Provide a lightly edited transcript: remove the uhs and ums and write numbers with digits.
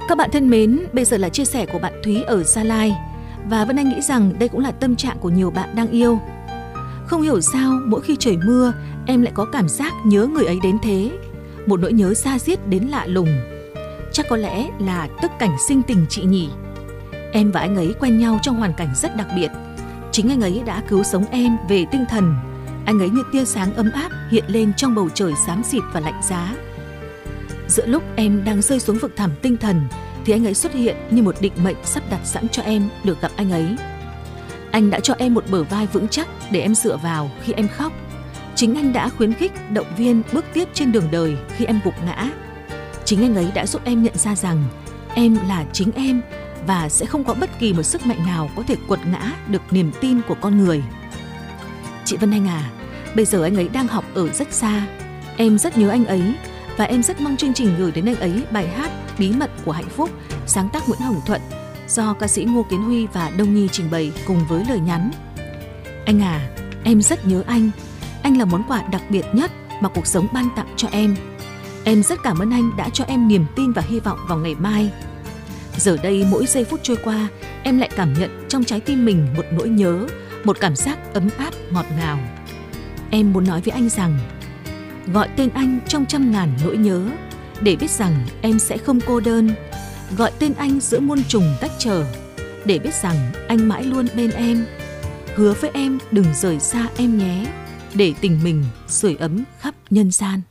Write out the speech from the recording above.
Các bạn thân mến, bây giờ là chia sẻ của bạn Thúy ở Gia Lai. Và Vân Anh nghĩ rằng đây cũng là tâm trạng của nhiều bạn đang yêu. Không hiểu sao mỗi khi trời mưa, em lại có cảm giác nhớ người ấy đến thế. Một nỗi nhớ da diết đến lạ lùng. Chắc có lẽ là tức cảnh sinh tình chị nhỉ. Em và anh ấy quen nhau trong hoàn cảnh rất đặc biệt. Chính anh ấy đã cứu sống em về tinh thần. Anh ấy như tia sáng ấm áp hiện lên trong bầu trời xám xịt và lạnh giá. Giữa lúc em đang rơi xuống vực thẳm tinh thần thì anh ấy xuất hiện như một định mệnh sắp đặt sẵn cho em được gặp anh ấy. Anh đã cho em một bờ vai vững chắc để em dựa vào khi em khóc. Chính anh đã khuyến khích, động viên bước tiếp trên đường đời khi em gục ngã. Chính anh ấy đã giúp em nhận ra rằng em là chính em và sẽ không có bất kỳ một sức mạnh nào có thể quật ngã được niềm tin của con người. Chị Vân Anh à, bây giờ anh ấy đang học ở rất xa. Em rất nhớ anh ấy và em rất mong chương trình gửi đến anh ấy bài hát Bí mật của hạnh phúc, sáng tác Nguyễn Hồng Thuận, do ca sĩ Ngô Kiến Huy và Đông Nhi trình bày cùng với lời nhắn. Anh à, em rất nhớ anh. Anh là món quà đặc biệt nhất mà cuộc sống ban tặng cho em. Em rất cảm ơn anh đã cho em niềm tin và hy vọng vào ngày mai. Giờ đây mỗi giây phút trôi qua, em lại cảm nhận trong trái tim mình một nỗi nhớ, một cảm giác ấm áp ngọt ngào. Em muốn nói với anh rằng, gọi tên anh trong trăm ngàn nỗi nhớ, để biết rằng em sẽ không cô đơn. Gọi tên anh giữa muôn trùng cách trở, để biết rằng anh mãi luôn bên em. Hứa với em đừng rời xa em nhé, để tình mình sưởi ấm khắp nhân gian.